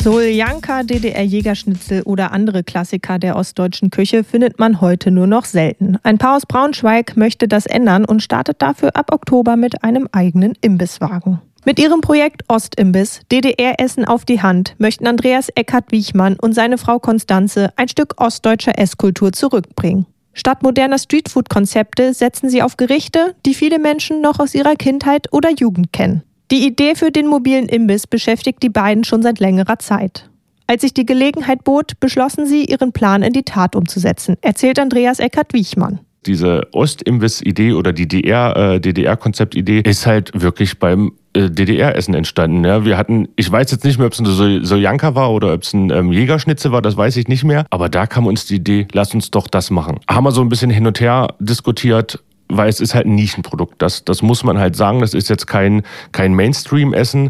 Soljanka, DDR-Jägerschnitzel oder andere Klassiker der ostdeutschen Küche findet man heute nur noch selten. Ein Paar aus Braunschweig möchte das ändern und startet dafür ab Oktober mit einem eigenen Imbisswagen. Mit ihrem Projekt Ostimbiss, DDR-Essen auf die Hand, möchten Andreas Eckhardt-Wiechmann und seine Frau Konstanze ein Stück ostdeutscher Esskultur zurückbringen. Statt moderner Streetfood-Konzepte setzen sie auf Gerichte, die viele Menschen noch aus ihrer Kindheit oder Jugend kennen. Die Idee für den mobilen Imbiss beschäftigt die beiden schon seit längerer Zeit. Als sich die Gelegenheit bot, beschlossen sie, ihren Plan in die Tat umzusetzen, erzählt Andreas Eckhardt-Wiechmann. Diese Ostimbiss-Idee oder die DDR-Konzept-Idee ist halt wirklich beim DDR-Essen entstanden. Ja, wir hatten, ich weiß jetzt nicht mehr, ob es eine Soljanka war oder ob es ein Jägerschnitzel war, das weiß ich nicht mehr. Aber da kam uns die Idee, lass uns doch das machen. Haben wir so ein bisschen hin und her diskutiert, weil es ist halt ein Nischenprodukt. Das muss man halt sagen, das ist jetzt kein Mainstream-Essen.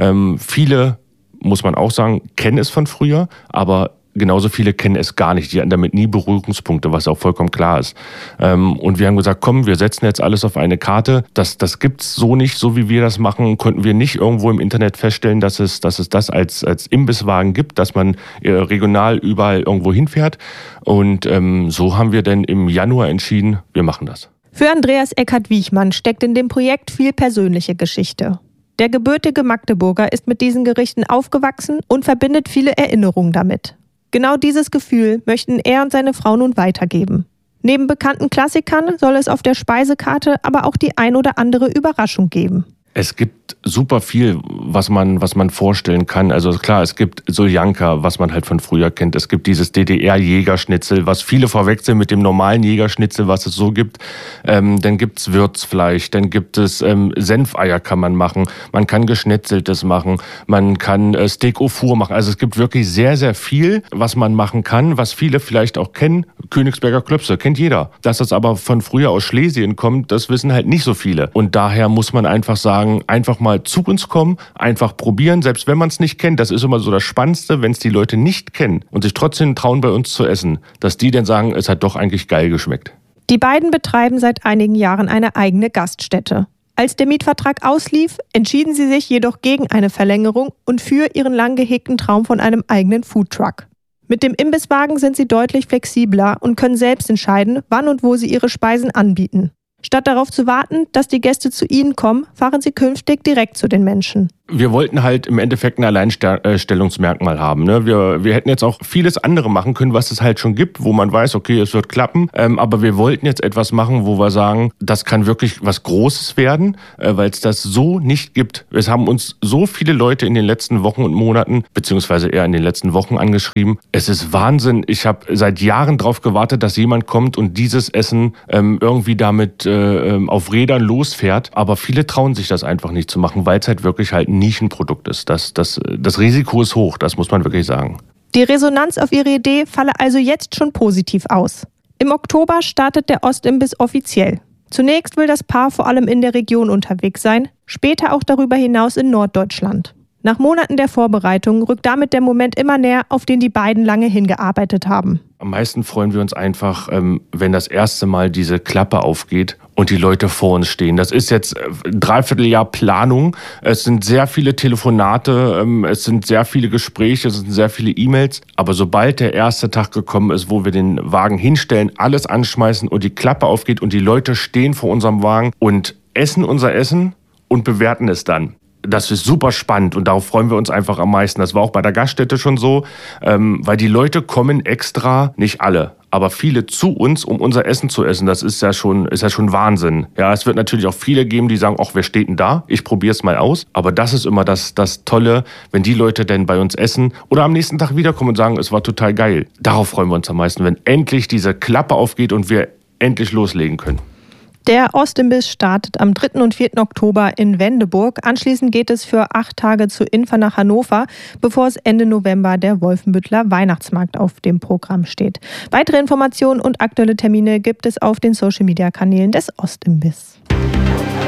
Viele, muss man auch sagen, kennen es von früher, aber genauso viele kennen es gar nicht. Die hatten damit nie Berührungspunkte, was auch vollkommen klar ist. Und wir haben gesagt, komm, wir setzen jetzt alles auf eine Karte. Das gibt's so nicht, so wie wir das machen, konnten wir nicht irgendwo im Internet feststellen, dass es das als Imbisswagen gibt, dass man regional überall irgendwo hinfährt. Und so haben wir dann im Januar entschieden, wir machen das. Für Andreas Eckhardt-Wiechmann steckt in dem Projekt viel persönliche Geschichte. Der gebürtige Magdeburger ist mit diesen Gerichten aufgewachsen und verbindet viele Erinnerungen damit. Genau dieses Gefühl möchten er und seine Frau nun weitergeben. Neben bekannten Klassikern soll es auf der Speisekarte aber auch die ein oder andere Überraschung geben. Es gibt super viel, was man vorstellen kann. Also klar, es gibt Soljanka, was man halt von früher kennt. Es gibt dieses DDR-Jägerschnitzel, was viele verwechseln mit dem normalen Jägerschnitzel, was es so gibt. Dann gibt's Würzfleisch, dann gibt es Senfeier kann man machen. Man kann Geschnetzeltes machen, man kann Steak au four machen. Also es gibt wirklich sehr, sehr viel, was man machen kann, was viele vielleicht auch kennen. Königsberger Klöpse kennt jeder. Dass das aber von früher aus Schlesien kommt, das wissen halt nicht so viele. Und daher muss man einfach sagen, einfach mal zu uns kommen, einfach probieren, selbst wenn man es nicht kennt. Das ist immer so das Spannendste, wenn es die Leute nicht kennen und sich trotzdem trauen, bei uns zu essen, dass die dann sagen, es hat doch eigentlich geil geschmeckt. Die beiden betreiben seit einigen Jahren eine eigene Gaststätte. Als der Mietvertrag auslief, entschieden sie sich jedoch gegen eine Verlängerung und für ihren lang gehegten Traum von einem eigenen Foodtruck. Mit dem Imbisswagen sind sie deutlich flexibler und können selbst entscheiden, wann und wo sie ihre Speisen anbieten. Statt darauf zu warten, dass die Gäste zu ihnen kommen, fahren sie künftig direkt zu den Menschen. Wir wollten halt im Endeffekt ein Alleinstellungsmerkmal haben. Ne? Wir hätten jetzt auch vieles andere machen können, was es halt schon gibt, wo man weiß, okay, es wird klappen. Aber wir wollten jetzt etwas machen, wo wir sagen, das kann wirklich was Großes werden, weil es das so nicht gibt. Es haben uns so viele Leute in den letzten Wochen und Monaten, beziehungsweise eher in den letzten Wochen angeschrieben. Es ist Wahnsinn. Ich habe seit Jahren darauf gewartet, dass jemand kommt und dieses Essen irgendwie damit auf Rädern losfährt. Aber viele trauen sich das einfach nicht zu machen, weil es halt wirklich halt ein Nischenprodukt ist. Das Risiko ist hoch, das muss man wirklich sagen. Die Resonanz auf ihre Idee falle also jetzt schon positiv aus. Im Oktober startet der Ostimbiss offiziell. Zunächst will das Paar vor allem in der Region unterwegs sein, später auch darüber hinaus in Norddeutschland. Nach Monaten der Vorbereitung rückt damit der Moment immer näher, auf den die beiden lange hingearbeitet haben. Am meisten freuen wir uns einfach, wenn das erste Mal diese Klappe aufgeht und die Leute vor uns stehen. Das ist jetzt ein Dreivierteljahr Planung. Es sind sehr viele Telefonate, es sind sehr viele Gespräche, es sind sehr viele E-Mails. Aber sobald der erste Tag gekommen ist, wo wir den Wagen hinstellen, alles anschmeißen und die Klappe aufgeht und die Leute stehen vor unserem Wagen und essen unser Essen und bewerten es dann. Das ist super spannend und darauf freuen wir uns einfach am meisten. Das war auch bei der Gaststätte schon so, weil die Leute kommen extra, nicht alle, aber viele zu uns, um unser Essen zu essen. Das ist ja schon Wahnsinn. Ja, es wird natürlich auch viele geben, die sagen, ach, wer steht denn da? Ich probiere es mal aus. Aber das ist immer das Tolle, wenn die Leute denn bei uns essen oder am nächsten Tag wiederkommen und sagen, es war total geil. Darauf freuen wir uns am meisten, wenn endlich diese Klappe aufgeht und wir endlich loslegen können. Der Ostimbiss startet am 3. und 4. Oktober in Wendeburg. Anschließend geht es für 8 Tage zu Infa nach Hannover, bevor es Ende November der Wolfenbütteler Weihnachtsmarkt auf dem Programm steht. Weitere Informationen und aktuelle Termine gibt es auf den Social-Media-Kanälen des Ostimbiss.